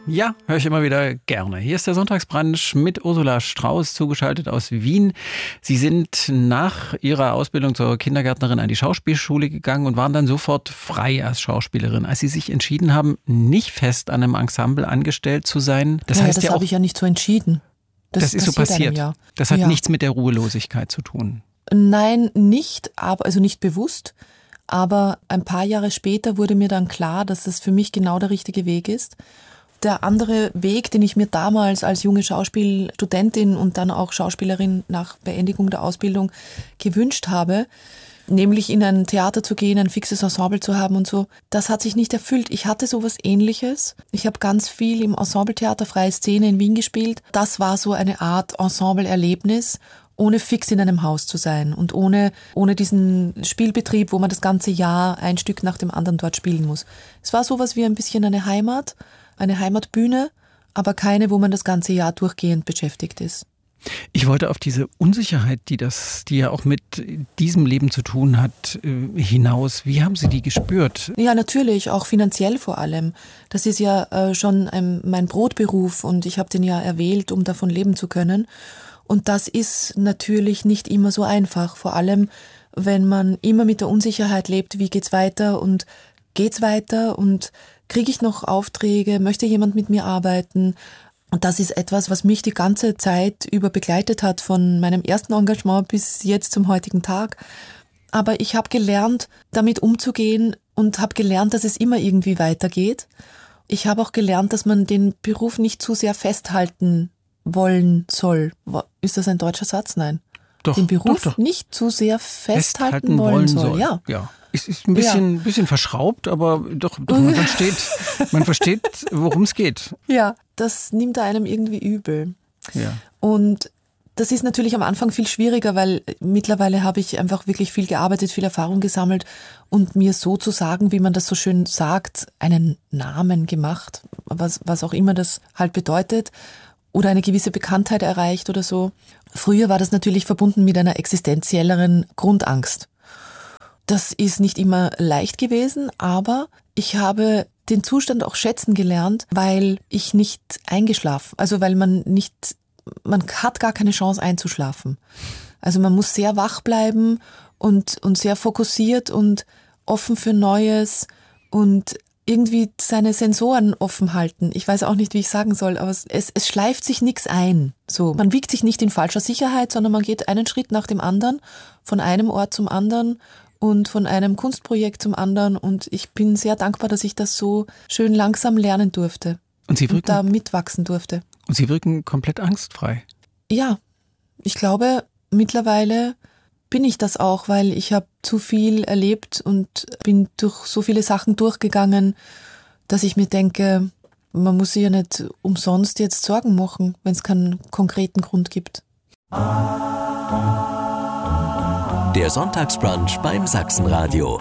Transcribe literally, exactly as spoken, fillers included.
Ja, höre ich immer wieder gerne. Hier ist der Sonntagsbrunch mit Ursula Strauß, zugeschaltet aus Wien. Sie sind nach Ihrer Ausbildung zur Kindergärtnerin an die Schauspielschule gegangen und waren dann sofort frei als Schauspielerin. Als Sie sich entschieden haben, nicht fest an einem Ensemble angestellt zu sein, das naja, heißt das ja auch, habe ich ja nicht so entschieden. Das, das ist so passiert. Ja. Das hat ja. nichts mit der Ruhelosigkeit zu tun. Nein, nicht, aber also nicht bewusst. Aber ein paar Jahre später wurde mir dann klar, dass das für mich genau der richtige Weg ist. Der andere Weg, den ich mir damals als junge Schauspielstudentin und dann auch Schauspielerin nach Beendigung der Ausbildung gewünscht habe, nämlich in ein Theater zu gehen, ein fixes Ensemble zu haben und so, das hat sich nicht erfüllt. Ich hatte sowas Ähnliches. Ich habe ganz viel im Ensembletheater Freie Szene in Wien gespielt. Das war so eine Art Ensemble-Erlebnis, ohne fix in einem Haus zu sein und ohne, ohne diesen Spielbetrieb, wo man das ganze Jahr ein Stück nach dem anderen dort spielen muss. Es war sowas wie ein bisschen eine Heimat, eine Heimatbühne, aber keine, wo man das ganze Jahr durchgehend beschäftigt ist. Ich wollte auf diese Unsicherheit, die das, die ja auch mit diesem Leben zu tun hat, hinaus. Wie haben Sie die gespürt? Ja, natürlich, auch finanziell vor allem. Das ist ja äh, schon ein, mein Brotberuf und ich habe den ja erwählt, um davon leben zu können. Und das ist natürlich nicht immer so einfach, vor allem wenn man immer mit der Unsicherheit lebt, wie geht's weiter und geht's weiter und kriege ich noch Aufträge, möchte jemand mit mir arbeiten? Und das ist etwas, was mich die ganze Zeit über begleitet hat, von meinem ersten Engagement bis jetzt zum heutigen Tag. Aber ich habe gelernt, damit umzugehen und habe gelernt, dass es immer irgendwie weitergeht. Ich habe auch gelernt, dass man den Beruf nicht zu sehr festhalten wollen soll. Ist das ein deutscher Satz? Nein. Doch, den Beruf doch, doch. nicht zu sehr festhalten, festhalten wollen, wollen soll. soll. Ja. ja. Es ist ein bisschen, Ja. bisschen verschraubt, aber doch, doch man, versteht, man versteht, worum es geht. Ja, das nimmt einem irgendwie übel. Ja. Und das ist natürlich am Anfang viel schwieriger, weil mittlerweile habe ich einfach wirklich viel gearbeitet, viel Erfahrung gesammelt und mir sozusagen, wie man das so schön sagt, einen Namen gemacht, was, was auch immer das halt bedeutet, oder eine gewisse Bekanntheit erreicht oder so. Früher war das natürlich verbunden mit einer existenzielleren Grundangst. Das ist nicht immer leicht gewesen, aber ich habe den Zustand auch schätzen gelernt, weil ich nicht eingeschlafen, also weil man nicht, man hat gar keine Chance einzuschlafen. Also man muss sehr wach bleiben und, und sehr fokussiert und offen für Neues und irgendwie seine Sensoren offen halten. Ich weiß auch nicht, wie ich sagen soll, aber es, es schleift sich nichts ein. So, man wiegt sich nicht in falscher Sicherheit, sondern man geht einen Schritt nach dem anderen, von einem Ort zum anderen und von einem Kunstprojekt zum anderen. Und ich bin sehr dankbar, dass ich das so schön langsam lernen durfte Und Sie wirken, und da mitwachsen durfte. Und Sie wirken komplett angstfrei. Ja, ich glaube, mittlerweile bin ich das auch, weil ich habe zu viel erlebt und bin durch so viele Sachen durchgegangen, dass ich mir denke, man muss sich ja nicht umsonst jetzt Sorgen machen, wenn es keinen konkreten Grund gibt. Der Sonntagsbrunch beim Sachsenradio.